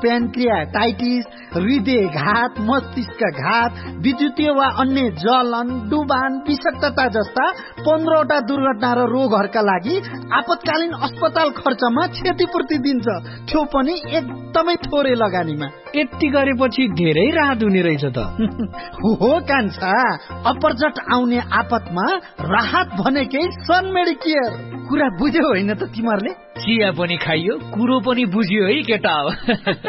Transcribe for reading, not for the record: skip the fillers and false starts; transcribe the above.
प्यानक्रियाटाइटिस, हृदयघात, मस्तिष्कघात, विद्युतीय वा अन्य जलन, डुबान, विषाक्तता जस्ता 15वटा दुर्घटना र रोगहरूका लागि आपतकालीन अस्पताल खर्चमा क्षतिपूर्ति दिन्छ, त्यो पनि एकदमै थोरै लगानीमा। यति गरेपछि धेरै राहत हुने रहेछ त। हो कान्छा, अपरझट आउने आपतमा राहत भनेकै सन मेडिकेयर। कुरा बुझ्यौ होइन त तिमीहरूले? चिया पनि खाइयो, कुरो पनि बुझ्यो है केटा।